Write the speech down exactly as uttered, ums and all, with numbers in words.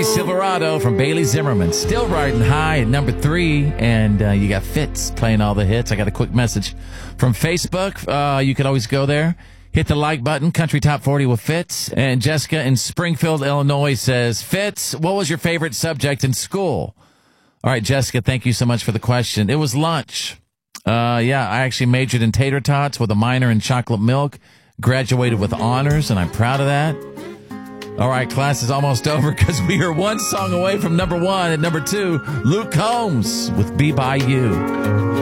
Silverado from Bailey Zimmerman. Still riding high at number three. And uh, you got Fitz playing all the hits. I got a quick message from Facebook. Uh, you can always go there. Hit the like button, Country Top forty with Fitz. And Jessica in Springfield, Illinois says, Fitz, what was your favorite subject in school? All right, Jessica, thank you so much for the question. It was lunch. Uh, yeah, I actually majored in tater tots with a minor in chocolate milk. Graduated with honors, and I'm proud of that. All right, class is almost over because we are one song away from number one. At number two, Luke Combs with Be By You.